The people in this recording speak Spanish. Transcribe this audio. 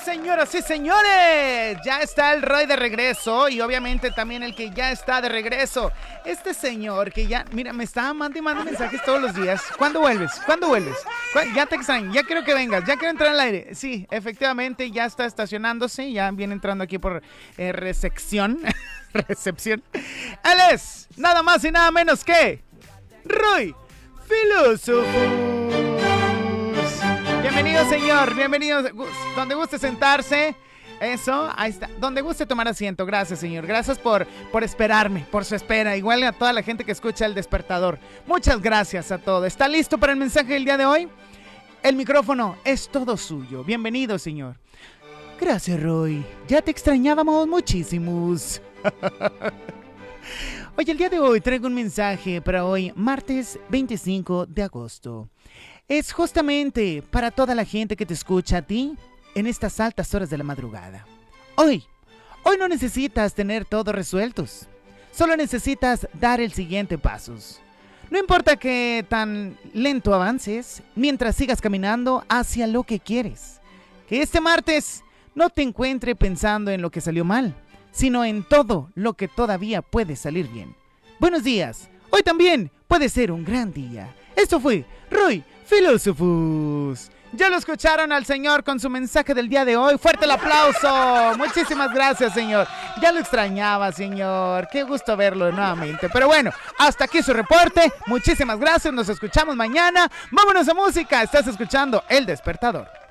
Señoras y señores, ya está el Roy de regreso y obviamente también el que ya está de regreso. Este señor que ya, mira, me está mandando mensajes todos los días. ¿Cuándo vuelves? ¿Cuándo vuelves? Ya te extraño, ya quiero que vengas, ya quiero entrar al aire. Sí, efectivamente ya está estacionándose, ya viene entrando aquí por recepción. Recepción. Él es nada más y nada menos que Roy Filósofo. Bienvenido, señor, bienvenido. Donde guste sentarse. Eso, ahí está. Donde guste tomar asiento. Gracias, señor. Gracias por esperarme, por su espera. Igual a toda la gente que escucha El Despertador. Muchas gracias a todos. ¿Está listo para el mensaje del día de hoy? El micrófono es todo suyo. Bienvenido, señor. Gracias, Roy. Ya te extrañábamos muchísimos. Oye, el día de hoy traigo un mensaje para hoy, martes 25 de agosto. Es justamente para toda la gente que te escucha a ti en estas altas horas de la madrugada. Hoy no necesitas tener todo resueltos. Solo necesitas dar el siguiente paso. No importa que tan lento avances, mientras sigas caminando hacia lo que quieres. Que este martes no te encuentre pensando en lo que salió mal, sino en todo lo que todavía puede salir bien. Buenos días. Hoy también puede ser un gran día. Esto fue Roy Filósofos. Ya lo escucharon al señor con su mensaje del día de hoy. Fuerte el aplauso. Muchísimas gracias, señor. Ya lo extrañaba, señor. Qué gusto verlo nuevamente. Pero bueno, hasta aquí su reporte. Muchísimas gracias. Nos escuchamos mañana. Vámonos a música. Estás escuchando El Despertador.